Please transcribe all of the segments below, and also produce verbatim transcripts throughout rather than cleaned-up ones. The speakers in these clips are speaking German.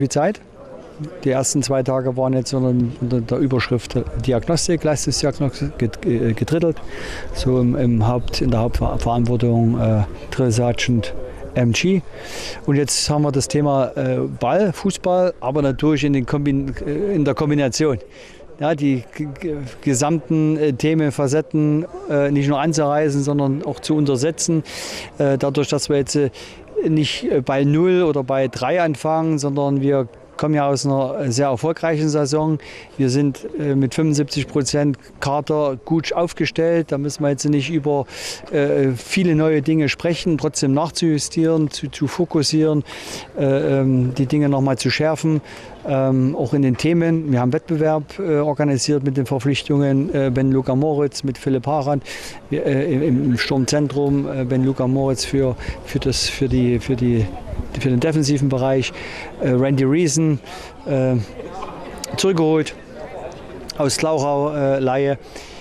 Die Zeit. Die ersten zwei Tage waren jetzt unter der Überschrift Diagnostik, Leistungsdiagnostik gedrittelt. So im, im Haupt, in der Hauptverantwortung äh, Drill Sergeant M G. Und jetzt haben wir das Thema äh, Ball, Fußball, aber natürlich in, den Kombin in der Kombination. Ja, die gesamten äh, Themen, Facetten äh, nicht nur anzureißen, sondern auch zu untersetzen. Äh, dadurch, dass wir jetzt äh, nicht bei null oder bei drei anfangen, sondern wir kommen ja aus einer sehr erfolgreichen Saison. Wir sind äh, mit fünfundsiebzig Prozent Kader gut aufgestellt. Da müssen wir jetzt nicht über äh, viele neue Dinge sprechen, trotzdem nachzujustieren, zu, zu fokussieren, äh, ähm, die Dinge nochmal zu schärfen. Ähm, auch in den Themen. Wir haben Wettbewerb äh, organisiert mit den Verpflichtungen äh, Ben-Luka Moritz mit Philipp Harand wir, äh, im, im Sturmzentrum äh, Ben-Luka Moritz für, für, das, für, die, für, die, für den defensiven Bereich, äh, Randy Reason äh, zurückgeholt aus Glauchau äh, Laie.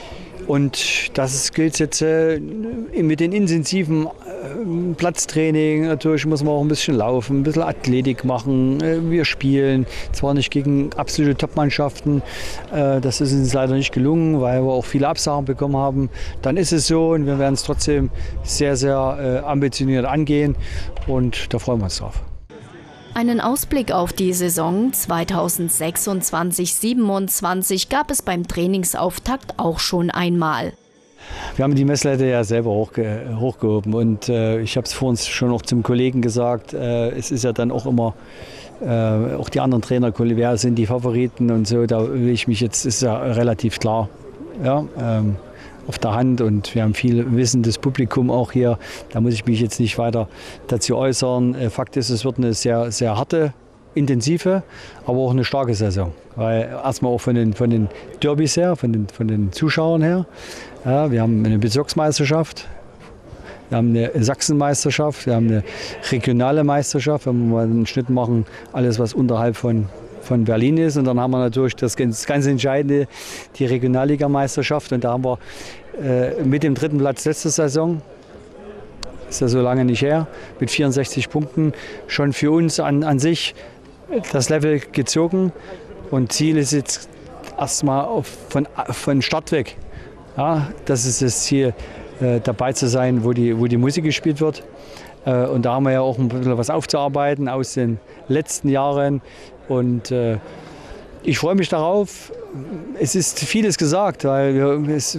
Und das gilt jetzt äh, mit den intensiven äh, Platztraining. Natürlich muss man auch ein bisschen laufen, ein bisschen Athletik machen. Äh, wir spielen zwar nicht gegen absolute Top-Mannschaften, äh, das ist uns leider nicht gelungen, weil wir auch viele Absagen bekommen haben. Dann ist es so und wir werden es trotzdem sehr, sehr äh, ambitioniert angehen und da freuen wir uns drauf. Einen Ausblick auf die Saison zweitausendsechsundzwanzig siebenundzwanzig gab es beim Trainingsauftakt auch schon einmal. Wir haben die Messlatte ja selber hochge hochgehoben und äh, ich habe es vorhin schon noch zum Kollegen gesagt, äh, es ist ja dann auch immer, äh, auch die anderen Trainer, wer sind die Favoriten und so, da will ich mich jetzt, ist ja relativ klar, ja, ähm, auf der Hand und wir haben viel wissendes Publikum auch hier. Da muss ich mich jetzt nicht weiter dazu äußern. Fakt ist, es wird eine sehr, sehr harte, intensive, aber auch eine starke Saison. Weil erstmal auch von den, von den Derbys her, von den, von den Zuschauern her. Ja, wir haben eine Bezirksmeisterschaft, wir haben eine Sachsenmeisterschaft, wir haben eine regionale Meisterschaft, wenn wir mal einen Schnitt machen, alles was unterhalb von von Berlin ist. Und dann haben wir natürlich das ganz, ganz Entscheidende, die Regionalligameisterschaft. Und da haben wir äh, mit dem dritten Platz letzte Saison, ist ja so lange nicht her, mit vierundsechzig Punkten schon für uns an, an sich das Level gezogen. Und Ziel ist jetzt erstmal von, von Start weg. Ja, das ist das Ziel, äh, dabei zu sein, wo die, wo die Musik gespielt wird. Äh, und da haben wir ja auch ein bisschen was aufzuarbeiten aus den letzten Jahren. Und äh, ich freue mich darauf. Es ist vieles gesagt, weil wir, es,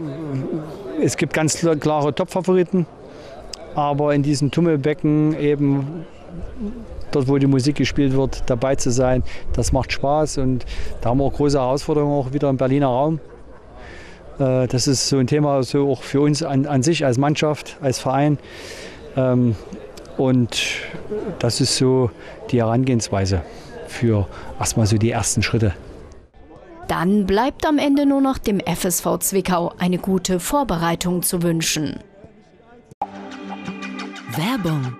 es gibt ganz klare Top-Favoriten. Aber in diesem Tummelbecken eben, dort wo die Musik gespielt wird, dabei zu sein, das macht Spaß. Und da haben wir auch große Herausforderungen auch wieder im Berliner Raum. Äh, das ist so ein Thema so auch für uns an, an sich als Mannschaft, als Verein. Ähm, und das ist so die Herangehensweise für erstmal so die ersten Schritte. Dann bleibt am Ende nur noch dem F S V Zwickau eine gute Vorbereitung zu wünschen. Werbung